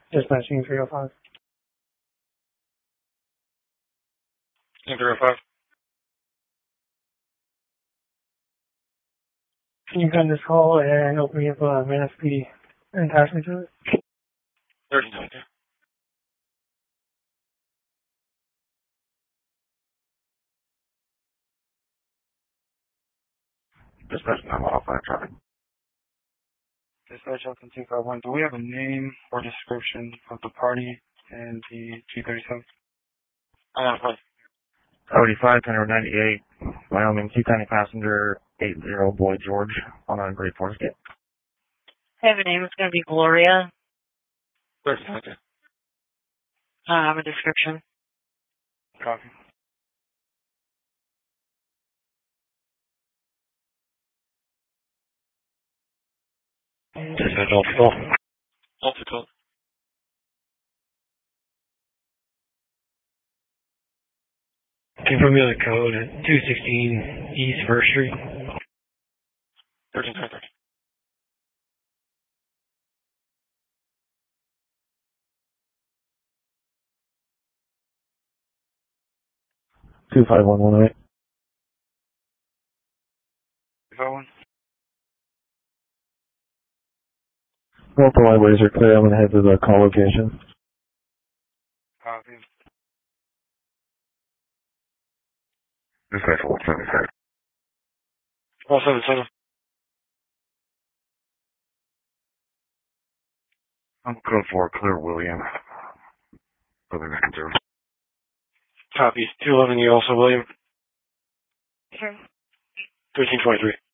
Dispatching 305. 305. Can you end this call and open me up a Manus PD and pass me to it? 39. Dispatch 915 traffic. Dispatch Alpha 251. Do we have a name or description of the party and the G37? I have a 75, 98, Wyoming, 290 passenger, 80 Boy George, on a Great Forest Gate. I have a name. It's going to be Gloria. 39. I have a description. Copy. Dispatch Alpha call. Alpha call. Confirm the code at 216 East 1st Street. 1330. Two 5118. 251. Both the highways are clear. I'm going to head to the call location. Copy. Dispatch 177. 177. I'm code 4, clear William. Southern Conservative. Copy. 211, you also William. Sure. 1323.